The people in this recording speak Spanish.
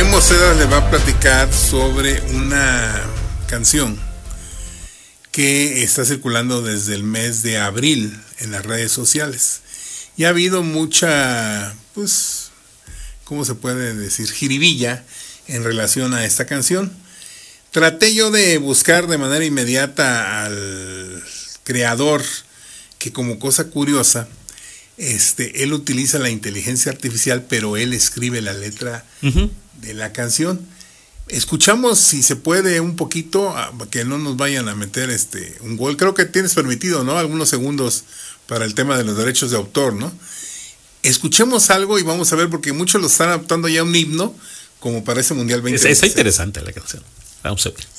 Memo Cedras le va a platicar sobre una canción que está circulando desde el mes de abril en las redes sociales. Y ha habido mucha, pues, ¿cómo se puede decir? Jiribilla en relación a esta canción. Traté yo de buscar de manera inmediata al creador, que como cosa curiosa, él utiliza la inteligencia artificial, pero él escribe la letra de la canción. Escuchamos, si se puede, un poquito, que no nos vayan a meter un gol. Creo que tienes permitido, ¿no? Algunos segundos para el tema de los derechos de autor, ¿no? Escuchemos algo y vamos a ver, porque muchos lo están adaptando ya a un himno, como para ese Mundial 2026. Está interesante la canción. Vamos a ver.